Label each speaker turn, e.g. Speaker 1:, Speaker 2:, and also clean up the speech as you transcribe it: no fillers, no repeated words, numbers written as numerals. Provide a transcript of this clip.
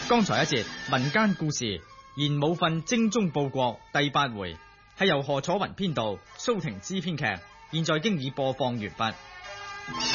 Speaker 1: 剛才一節民間故事賢武訓精忠報國第8回，係由何楚雲編導，蘇婷之編劇，現在經已播放完畢。